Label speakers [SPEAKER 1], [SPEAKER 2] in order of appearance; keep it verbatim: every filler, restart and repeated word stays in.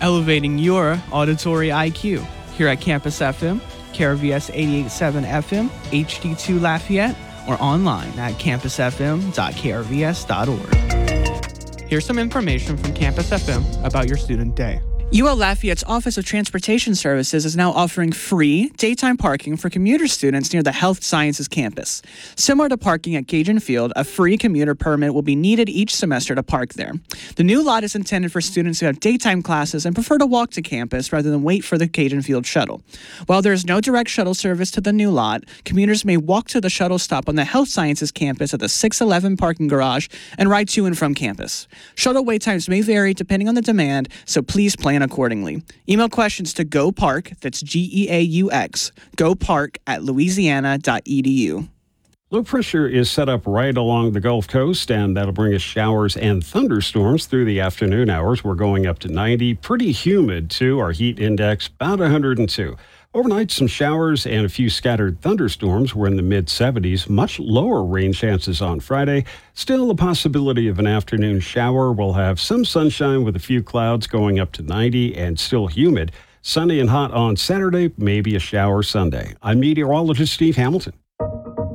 [SPEAKER 1] elevating your auditory I Q. Here at Campus F M, K R V S eighty-eight point seven F M, H D two Lafayette, or online at campus f m dot k r v s dot org. Here's some information from Campus F M about your student day. U L Lafayette's Office of Transportation Services is now offering free daytime parking for commuter students near the Health Sciences campus. Similar to parking at Cajun Field, a free commuter permit will be needed each semester to park there. The new lot is intended for students who have daytime classes and prefer to walk to campus rather than wait for the Cajun Field shuttle. While there is no direct shuttle service to the new lot, commuters may walk to the shuttle stop on the Health Sciences campus at the six eleven parking garage and ride to and from campus. Shuttle wait times may vary depending on the demand, so please plan accordingly. Email questions to GoPark, that's G E A U X, GoPark at louisiana dot e d u.
[SPEAKER 2] Low pressure is set up right along the Gulf Coast, and that'll bring us showers and thunderstorms through the afternoon hours. We're going up to ninety. Pretty humid, too. Our heat index, about one hundred two. Overnight, some showers and a few scattered thunderstorms. We're in the mid seventies. Much lower rain chances on Friday. Still a possibility of an afternoon shower. We'll have some sunshine with a few clouds going up to ninety and still humid. Sunny and hot on Saturday, maybe a shower Sunday. I'm meteorologist Steve Hamilton.